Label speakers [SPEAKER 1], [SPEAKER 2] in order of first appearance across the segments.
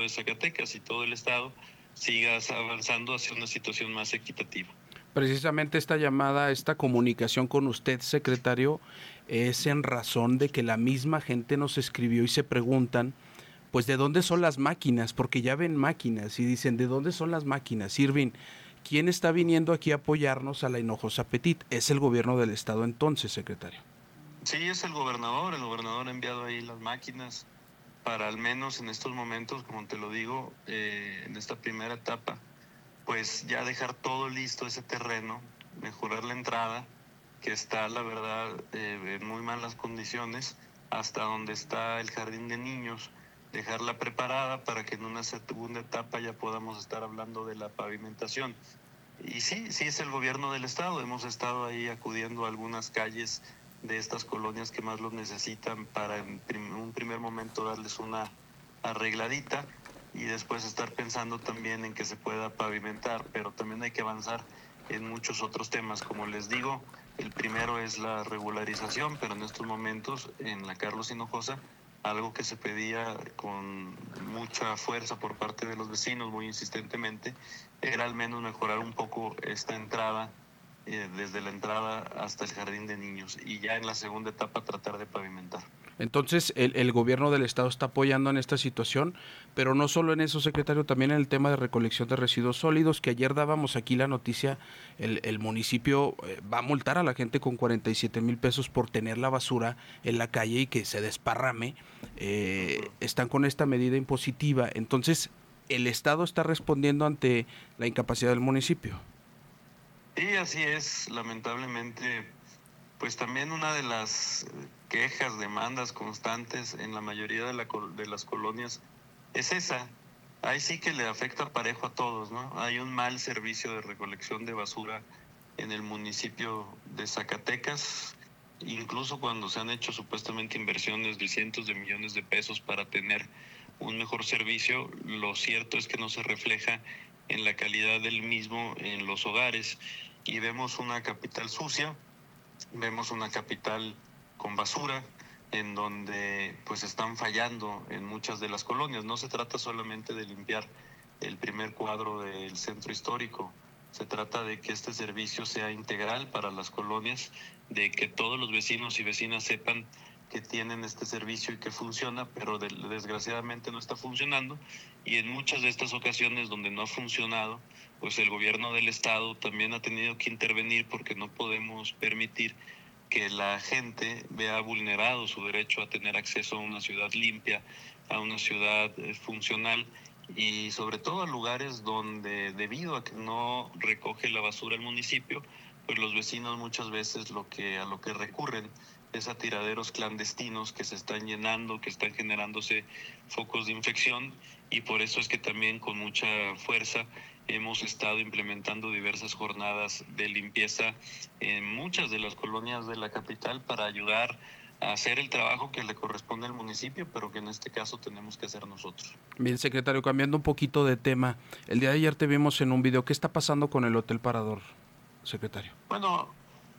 [SPEAKER 1] de Zacatecas y todo el estado sigas avanzando hacia una situación más equitativa.
[SPEAKER 2] Precisamente esta llamada, esta comunicación con usted, secretario, es en razón de que la misma gente nos escribió y se preguntan, pues, ¿de dónde son las máquinas? Porque ya ven máquinas y dicen, ¿de dónde son las máquinas? Irving, ¿quién está viniendo aquí a apoyarnos a la Hinojosa Petit? Es el gobierno del estado entonces, secretario.
[SPEAKER 1] Sí, es el gobernador ha enviado ahí las máquinas para al menos en estos momentos, como te lo digo, en esta primera etapa, pues ya dejar todo listo ese terreno, mejorar la entrada, que está la verdad en muy malas condiciones, hasta donde está el jardín de niños, dejarla preparada para que en una segunda etapa ya podamos estar hablando de la pavimentación. Y sí, sí es el gobierno del estado, hemos estado ahí acudiendo a algunas calles de estas colonias que más lo necesitan para en un primer momento darles una arregladita y después estar pensando también en que se pueda pavimentar, pero también hay que avanzar en muchos otros temas. Como les digo, el primero es la regularización, pero en estos momentos en la Carlos Hinojosa, algo que se pedía con mucha fuerza por parte de los vecinos, muy insistentemente, era al menos mejorar un poco esta entrada, desde la entrada hasta el jardín de niños, y ya en la segunda etapa tratar de pavimentar.
[SPEAKER 2] Entonces, el gobierno del estado está apoyando en esta situación, pero no solo en eso, secretario, también en el tema de recolección de residuos sólidos, que ayer dábamos aquí la noticia, el municipio va a multar a la gente con 47,000 pesos por tener la basura en la calle y que se desparrame. Están con esta medida impositiva. Entonces, el estado está respondiendo ante la incapacidad del municipio.
[SPEAKER 1] Y así es, lamentablemente, pues también una de las quejas, demandas constantes en la mayoría de las colonias es esa. Ahí sí que le afecta parejo a todos, ¿no? Hay un mal servicio de recolección de basura en el municipio de Zacatecas, incluso cuando se han hecho supuestamente inversiones de cientos de millones de pesos para tener un mejor servicio, lo cierto es que no se refleja en la calidad del mismo en los hogares y vemos una capital sucia, vemos una capital con basura, en donde pues están fallando en muchas de las colonias. No se trata solamente de limpiar el primer cuadro del centro histórico, se trata de que este servicio sea integral para las colonias, de que todos los vecinos y vecinas sepan que tienen este servicio y que funciona, pero desgraciadamente no está funcionando. Y en muchas de estas ocasiones donde no ha funcionado, pues el gobierno del estado también ha tenido que intervenir porque no podemos permitir que la gente vea vulnerado su derecho a tener acceso a una ciudad limpia, a una ciudad funcional y sobre todo a lugares donde debido a que no recoge la basura el municipio, pues los vecinos muchas veces a lo que recurren es a tiraderos clandestinos que se están llenando, que están generándose focos de infección y por eso es que también con mucha fuerza hemos estado implementando diversas jornadas de limpieza en muchas de las colonias de la capital para ayudar a hacer el trabajo que le corresponde al municipio, pero que en este caso tenemos que hacer nosotros.
[SPEAKER 2] Bien, secretario, cambiando un poquito de tema, el día de ayer te vimos en un video. ¿Qué está pasando con el Hotel Parador, secretario?
[SPEAKER 1] Bueno,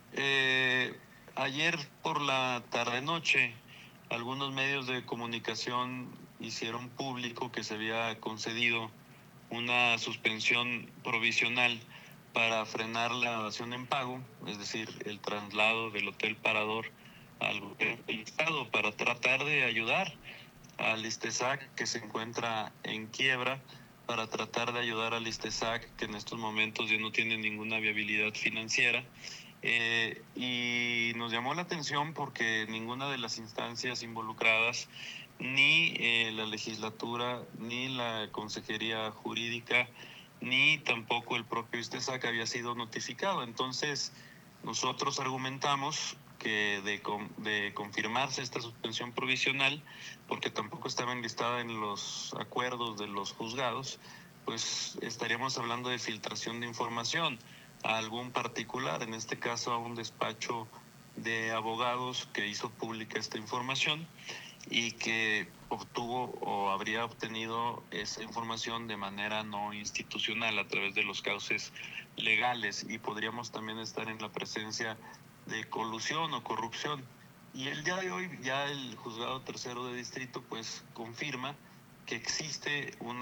[SPEAKER 1] ayer por la tarde-noche, algunos medios de comunicación hicieron público que se había concedido una suspensión provisional para frenar la dación en pago, es decir, el traslado del Hotel Parador al gobierno del Estado para tratar de ayudar al ISTESAC que se encuentra en quiebra, para tratar de ayudar al ISTESAC que en estos momentos ya no tiene ninguna viabilidad financiera. Y nos llamó la atención porque ninguna de las instancias involucradas, ni la legislatura, ni la consejería jurídica, ni tampoco el propio ISTESAC había sido notificado. Entonces, nosotros argumentamos que de confirmarse esta suspensión provisional, porque tampoco estaba enlistada en los acuerdos de los juzgados, pues estaríamos hablando de filtración de información a algún particular, en este caso a un despacho de abogados que hizo pública esta información y que obtuvo o habría obtenido esa información de manera no institucional a través de los cauces legales y podríamos también estar en la presencia de colusión o corrupción. Y el día de hoy ya el juzgado tercero de distrito pues confirma que existe